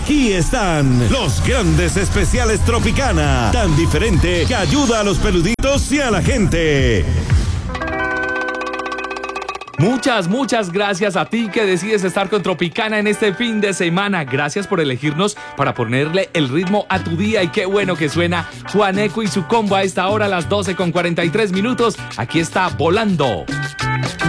Aquí están los grandes especiales Tropicana, tan diferente que ayuda a los peluditos y a la gente. Muchas gracias a ti que decides estar con Tropicana en este fin de semana. Gracias por elegirnos para ponerle el ritmo a tu día y qué bueno que suena Juaneco y su combo a esta hora a las 12:43. Aquí está Volando.